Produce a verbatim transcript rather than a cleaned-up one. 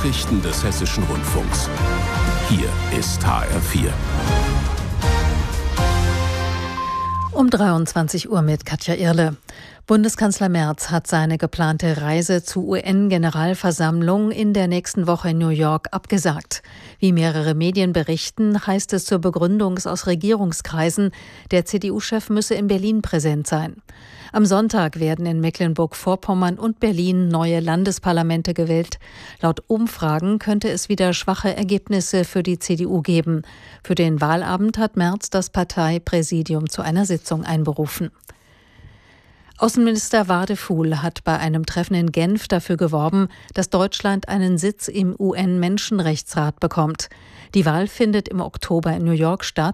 Nachrichten des Hessischen Rundfunks. Hier ist H R vier. Um dreiundzwanzig Uhr mit Katja Irle. Bundeskanzler Merz hat seine geplante Reise zur U N-Generalversammlung in der nächsten Woche in New York abgesagt. Wie mehrere Medien berichten, heißt es zur Begründung aus Regierungskreisen, der C D U-Chef müsse in Berlin präsent sein. Am Sonntag werden in Mecklenburg-Vorpommern und Berlin neue Landesparlamente gewählt. Laut Umfragen könnte es wieder schwache Ergebnisse für die C D U geben. Für den Wahlabend hat Merz das Parteipräsidium zu einer Sitzung einberufen. Außenminister Wadefuhl hat bei einem Treffen in Genf dafür geworben, dass Deutschland einen Sitz im U N-Menschenrechtsrat bekommt. Die Wahl findet im Oktober in New York statt.